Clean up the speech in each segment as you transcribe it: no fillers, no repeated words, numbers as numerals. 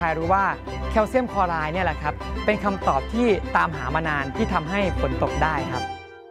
ใครรู้ว่าแคลเซียมคลอไรด์เนี่ยแหละครับเป็นคำตอบที่ตามหามานานที่ทำให้ฝนตกได้ครับ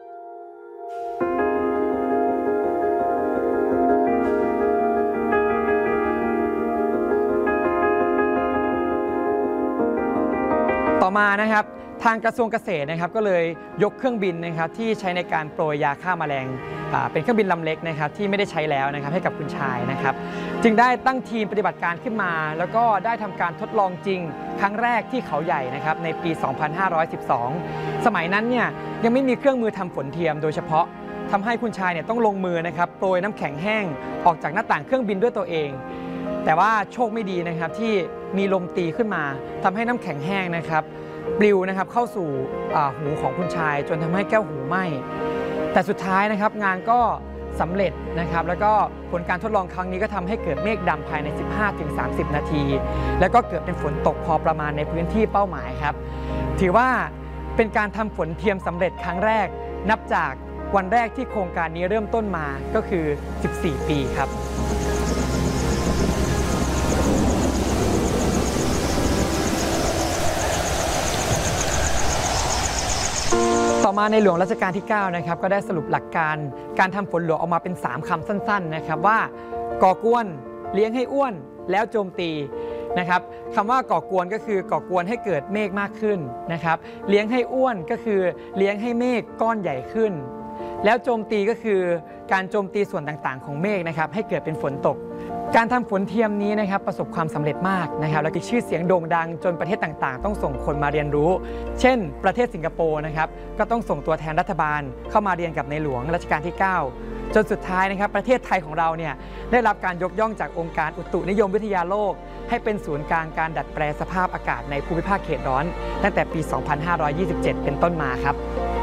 ต่อมานะครับทางกระทรวงเกษตรนะครับก็เลยยกเครื่องบินนะครับที่ใช้ในการโปรยยาฆ่าแมลงเป็นเครื่องบินลำเล็กนะครับที่ไม่ได้ใช้แล้วนะครับให้กับคุณชายนะครับจึงได้ตั้งทีมปฏิบัติการขึ้นมาแล้วก็ได้ทำการทดลองจริงครั้งแรกที่เขาใหญ่นะครับในปี 2512 สมัยนั้นเนี่ยยังไม่มีเครื่องมือทำฝนเทียมโดยเฉพาะทำให้คุณชายเนี่ยต้องลงมือนะครับโปรยน้ำแข็งแห้งออกจากหน้าต่างเครื่องบินด้วยตัวเองแต่ว่าโชคไม่ดีนะครับที่มีลมตีขึ้นมาทำให้น้ำแข็งแห้งนะครับปลิวนะครับเข้าสู่หูของคุณชายจนทำให้แก้วหูไหม้แต่สุดท้ายนะครับงานก็สำเร็จนะครับแล้วก็ผลการทดลองครั้งนี้ก็ทำให้เกิดเมฆดำภายใน 15-30 นาทีแล้วก็เกิดเป็นฝนตกพอประมาณในพื้นที่เป้าหมายครับถือว่าเป็นการทำฝนเทียมสำเร็จครั้งแรกนับจากวันแรกที่โครงการนี้เริ่มต้นมาก็คือ 14 ปีครับต่อมาในหลวงรัชกาลที่ 9 นะครับก็ได้สรุปหลักการทำฝนหลวงออกมาเป็น 3 คำสั้นๆนะครับว่าก่อกวนเลี้ยงให้อ้วนแล้วโจมตีนะครับคำว่าก่อกวนก็คือก่อกวนให้เกิดเมฆมากขึ้นนะครับเลี้ยงให้อ้วนก็คือเลี้ยงให้เมฆก้อนใหญ่ขึ้นแล้วโจมตีก็คือการโจมตีส่วนต่างๆของเมฆนะครับให้เกิดเป็นฝนตกการทำฝนเทียมนี้นะครับประสบความสำเร็จมากนะครับและมีชื่อเสียงโด่งดังจนประเทศต่างๆต้องส่งคนมาเรียนรู้เช่นประเทศสิงคโปร์นะครับก็ต้องส่งตัวแทนรัฐบาลเข้ามาเรียนกับในหลวงรัชกาลที่ 9 จนสุดท้ายนะครับประเทศไทยของเราเนี่ยได้รับการยกย่องจากองค์การอุตุนิยมวิทยาโลกให้เป็นศูนย์กลางการดัดแปลสภาพอากาศในภูมิภาคเขตร้อนตั้งแต่ปี 2527 เป็นต้นมาครับ